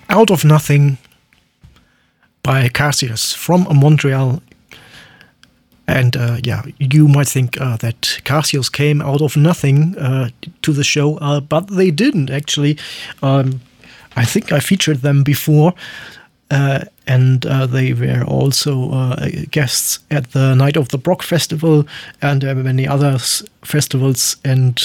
Out of Nothing by Cassius from Montreal. And you might think that Cassius came out of nothing to the show, but they didn't actually. I think I featured them before, and they were also guests at the Night of the Brock Festival and many other festivals and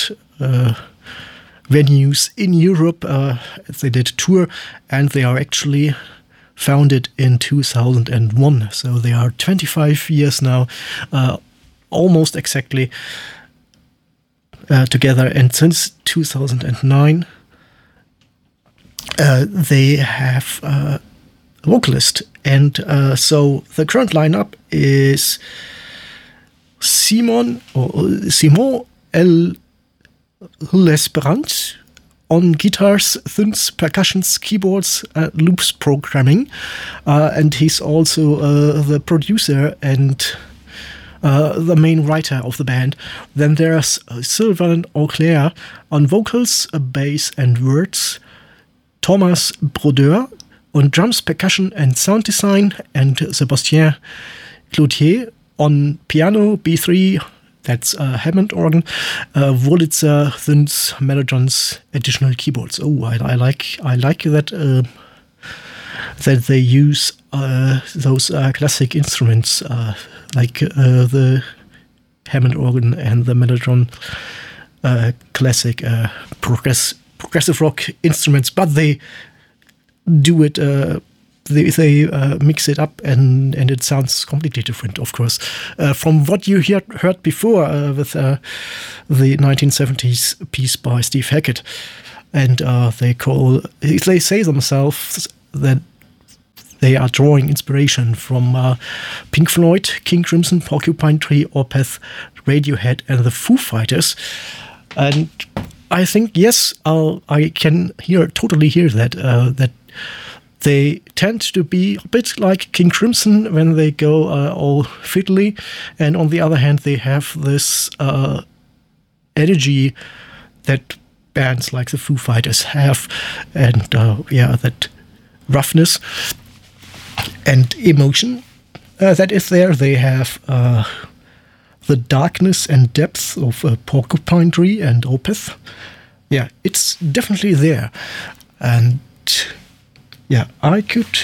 venues in Europe. They did a tour, and they are actually founded in 2001, so they are 25 years now, almost exactly together. And since 2009, they have a vocalist, and so the current lineup is Simon L. L'Esperance on guitars, synths, percussions, keyboards, loops programming, and he's also the producer and the main writer of the band. Then there's Sylvain Auclair on vocals, bass and words, Thomas Brodeur on drums, percussion and sound design, and Sébastien Cloutier on piano, B3, that's Hammond organ, Wurlitzer synths, mellotons, additional keyboards. Oh, I like that that they use those classic instruments like the Hammond organ and the mellotron, classic progressive rock instruments, but they do it. They mix it up and it sounds completely different, of course, from what you heard before with the 1970s piece by Steve Hackett. And they say themselves that they are drawing inspiration from Pink Floyd, King Crimson, Porcupine Tree, Opeth, Radiohead, and the Foo Fighters. And I think, yes, I can totally hear that they tend to be a bit like King Crimson when they go all fiddly, and on the other hand, they have this energy that bands like the Foo Fighters have, and that roughness and emotion that is there. They have the darkness and depth of Porcupine Tree and Opeth. Yeah, it's definitely there, and yeah, I could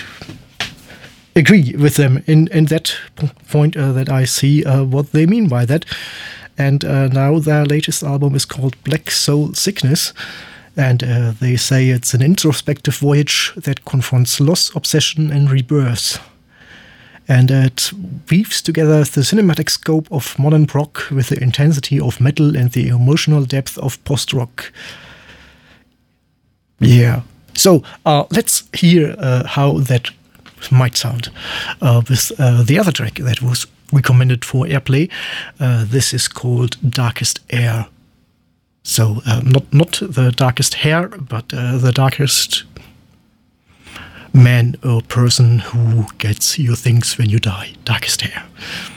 agree with them in that point that I see what they mean by that. And now their latest album is called Black Soul Sickness, and they say it's an introspective voyage that confronts loss, obsession, and rebirth. And it weaves together the cinematic scope of modern rock with the intensity of metal and the emotional depth of post-rock. Yeah. So let's hear how that might sound with the other track that was recommended for airplay. This is called Darkest Air. So not the darkest hair, but the darkest man or person who gets your things when you die. Darkest Air.